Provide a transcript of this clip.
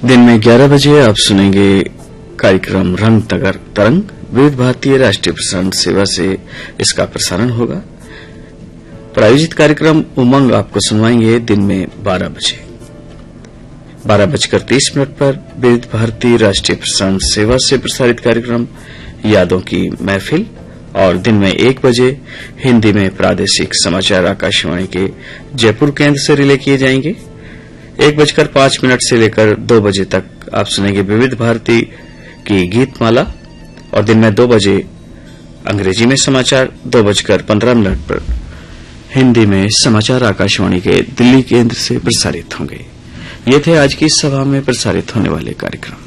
दिन में 11 बजे आप सुनेंगे कार्यक्रम रंग तरंग। विविध भारतीय राष्ट्रीय प्रसारण सेवा से इसका प्रसारण होगा। प्रायोजित कार्यक्रम उमंग आपको सुनवाएंगे दिन में 12 बजे। 12:30 पर विविध भारतीय राष्ट्रीय प्रसारण सेवा से प्रसारित कार्यक्रम यादों की महफिल और दिन में 1 बजे हिंदी में प्रादेशिक समाचार आकाशवाणी के जयपुर केंद्र से रिले किए जाएंगे। 1:05 से लेकर 2 बजे तक आप सुनेंगे विविध भारती की गीतमाला और दिन में 2 बजे अंग्रेजी में समाचार। 2:15 पर हिंदी में समाचार आकाशवाणी के दिल्ली केंद्र से प्रसारित होंगे। ये थे आज की सभा में प्रसारित होने वाले कार्यक्रम।